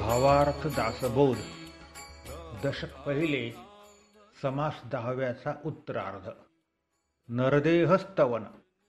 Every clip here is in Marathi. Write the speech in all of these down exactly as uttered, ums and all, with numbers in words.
भावार्थ दासबोध दशक पहिले समास दहाव्याचा उत्तरार्ध. नरदेह स्तवन.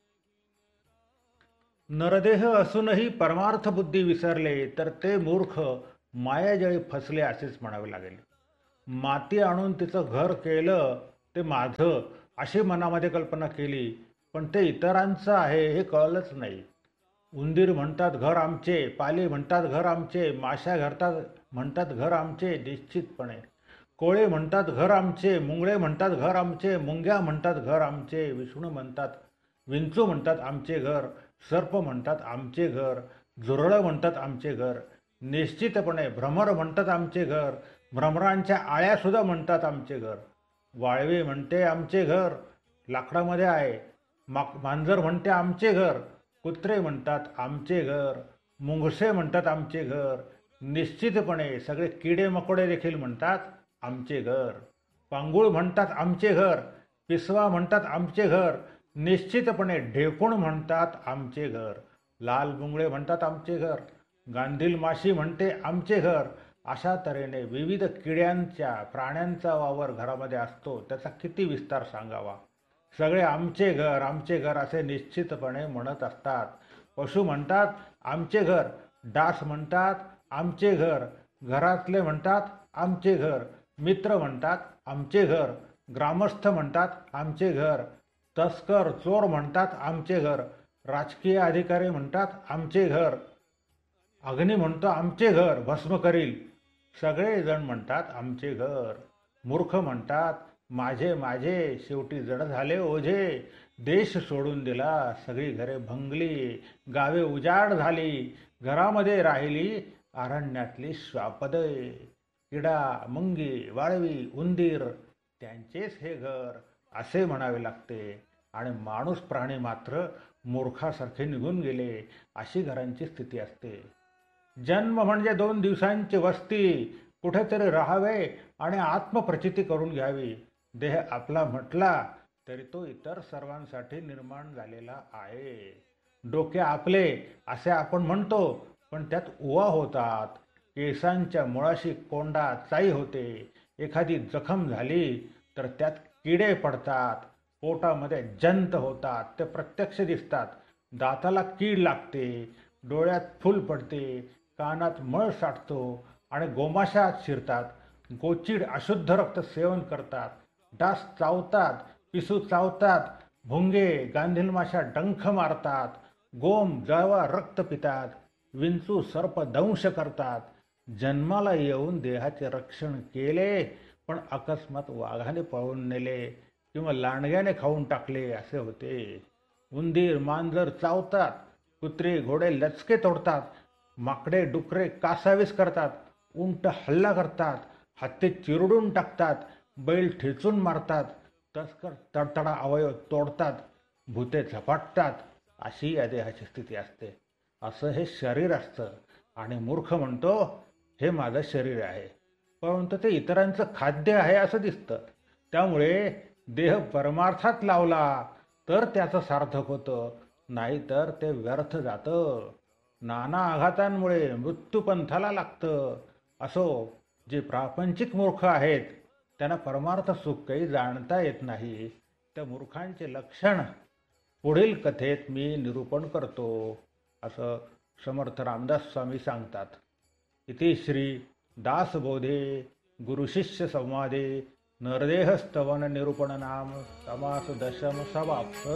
नरदेह असूनही परमार्थ बुद्धी विसरले तर ते मूर्ख मायाजळी फसले असेच म्हणावे लागेल. माती आणून तिचं घर केलं ते माझं अशी मनामध्ये कल्पना केली, पण ते इतरांचं आहे हे कळलंच नाही. उंदीर म्हणतात घर आमचे, पाली म्हणतात घर आमचे, माशा घरतात म्हणतात घर आमचे निश्चितपणे, कोळे म्हणतात घर आमचे, मुंगळे म्हणतात घर आमचे, मुंग्या म्हणतात घर आमचे, विष्णू म्हणतात, विंचू म्हणतात आमचे घर, सर्प म्हणतात आमचे घर, झुरळं म्हणतात आमचे घर, निश्चितपणे भ्रमर म्हणतात आमचे घर, भ्रमरांच्या आळ्यासुद्धा म्हणतात आमचे घर, वाळवी म्हणते आमचे घर लाकडामध्ये आहे, मा मांजर म्हणते आमचे घर, कुत्रे म्हणतात आमचे घर, मुंगसे म्हणतात आमचे घर, निश्चितपणे सगळे किडे मकोडे देखील म्हणतात आमचे घर, पांगुळ म्हणतात आमचे घर, पिसवा म्हणतात आमचे घर, निश्चितपणे ढेकूण म्हणतात आमचे घर, लाल मुंगळे म्हणतात आमचे घर, गांधील माशी म्हणते आमचे घर. अशा तऱ्हेने विविध किड्यांच्या प्राण्यांचा वावर घरामध्ये असतो. त्याचा किती विस्तार सांगावा. सगळे आमचे घर आमचे घर असे निश्चितपणे म्हणत असतात. पशु म्हणतात आमचे घर, डास म्हणतात आमचे घर, घरातले म्हणतात आमचे घर, मित्र म्हणतात आमचे घर, ग्रामस्थ म्हणतात आमचे घर, तस्कर चोर म्हणतात आमचे घर, राजकीय अधिकारी म्हणतात आमचे घर, अग्नी म्हणतो आमचे घर भस्म करील, सगळेजण म्हणतात आमचे घर. मूर्ख म्हणतात माझे माझे, शेवटी जड झाले ओझे, देश सोडून दिला सगळी घरे भंगली, गावे उजाड झाली, घरामध्ये राहिली अरण्यातली श्वापदे, किडा मुंगी वाळवी उंदीर त्यांचेच हे घर असे म्हणावे लागते. आणि माणूस प्राणी मात्र मूर्खासारखे निघून गेले अशी घरांची स्थिती असते. जन्म म्हणजे दोन दिवसांची वस्ती, कुठेतरी राहावे आणि आत्मप्रचिती करून घ्यावी. देह आपला म्हटला तरी तो इतर सर्वांसाठी निर्माण झालेला आहे. डोके आपले असे आपण म्हणतो, पण त्यात उवा होतात, केसांच्या मुळाशी कोंडा चाई होते, एखादी जखम झाली तर त्यात किडे पडतात, पोटामध्ये जंत होतात ते प्रत्यक्ष दिसतात, दाताला कीड लागते, डोळ्यात फूल पडते, कानात मळ साठतो आणि गोमाशात शिरतात, गोचीड अशुद्ध रक्त सेवन करतात, डास चावतात, पिसू चावतात, भुंगे गांधील माशा डंख मारतात, गोम जळवा रक्त पितात, विंचू सर्प दंश करतात. जन्माला येऊन देहाचे रक्षण केले, पण अकस्मात वाघाने पळवून नेले किंवा लांडग्याने खाऊन टाकले असे होते. उंदीर मांजर चावतात, कुत्रे घोडे लचके तोडतात, माकडे डुकरे कासावीस करतात, उंट हल्ला करतात, हत्ती चिरडून टाकतात, बैल ठेचून मारतात, तस्कर तडतडा अवयव तोडतात, भूते झपाटतात. अशी या देहाची स्थिती असते. असं हे शरीर असतं. आणि मूर्ख म्हणतो हे माझं शरीर आहे, परंतु ते इतरांचं खाद्य आहे असं दिसतं. त्यामुळे देह परमार्थात लावला तर त्याचं सार्थक होतं, नाहीतर ते व्यर्थ जातं. नाना आघातांमुळे मृत्यूपंथाला लागतं. असो, जे प्रापंचिक मूर्ख आहेत त्यांना परमार्थ सुख काही जाणता येत नाही. त्या मूर्खांचे लक्षण पुढील कथेत मी निरूपण करतो असं समर्थ रामदास स्वामी सांगतात. इति श्री दासबोधे गुरुशिष्य संवादे नरदेह स्तवन निरूपण नाम समास दशम समाप्त.